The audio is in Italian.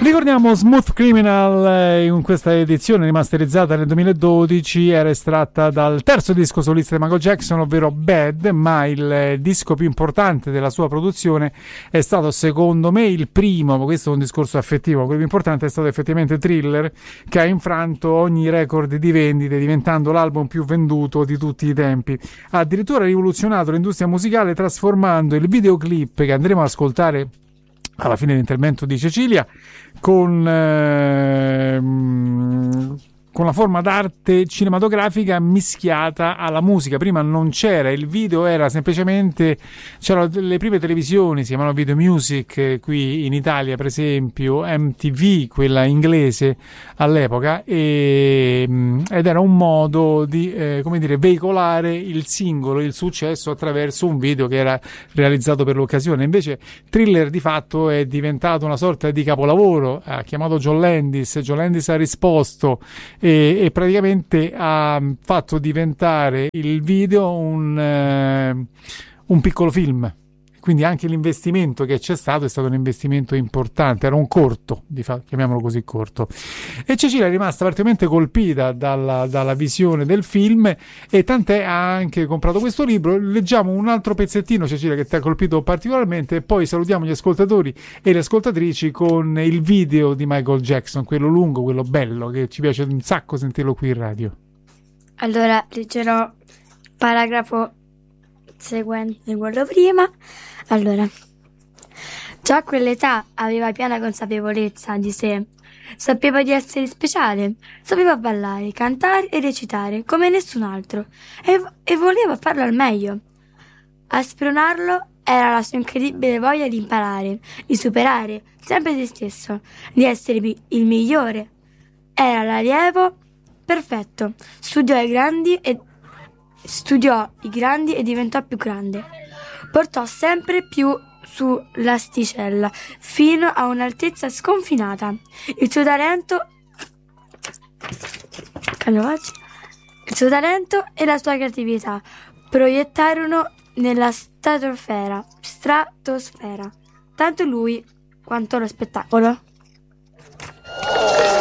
Ricordiamo Smooth Criminal, in questa edizione rimasterizzata nel 2012, era estratta dal terzo disco solista di Michael Jackson, ovvero Bad, ma il disco più importante della sua produzione è stato, secondo me, il primo, ma questo è un discorso affettivo, quello più importante è stato effettivamente Thriller, che ha infranto ogni record di vendite, diventando l'album più venduto di tutti i tempi. Ha addirittura rivoluzionato l'industria musicale trasformando il videoclip che andremo ad ascoltare alla fine dell'intervento di Cecilia con la forma d'arte cinematografica mischiata alla musica. Prima non c'era, il video era semplicemente, c'erano le prime televisioni, si chiamavano Video Music, qui in Italia per esempio MTV, quella inglese all'epoca, ed era un modo di come dire, veicolare il singolo, il successo attraverso un video che era realizzato per l'occasione. Invece Thriller di fatto è diventato una sorta di capolavoro. Ha chiamato John Landis ha risposto e praticamente ha fatto diventare il video un piccolo film. Quindi anche l'investimento che c'è stato è stato un investimento importante, era un corto, chiamiamolo così, corto. E Cecilia è rimasta particolarmente colpita dalla visione del film, e tant'è ha anche comprato questo libro. Leggiamo un altro pezzettino, Cecilia, che ti ha colpito particolarmente, e poi salutiamo gli ascoltatori e le ascoltatrici con il video di Michael Jackson, quello lungo, quello bello, che ci piace un sacco sentirlo qui in radio. Allora, leggerò il paragrafo seguente di quello prima. Allora, già a quell'età aveva piena consapevolezza di sé, sapeva di essere speciale, sapeva ballare, cantare e recitare come nessun altro, e voleva farlo al meglio. A spronarlo era la sua incredibile voglia di imparare, di superare sempre se stesso, di essere il migliore. Era l'allievo perfetto, studiò i grandi e diventò più grande. Portò sempre più sull'asticella, fino a un'altezza sconfinata. Il suo talento e la sua creatività proiettarono nella stratosfera, tanto lui quanto lo spettacolo.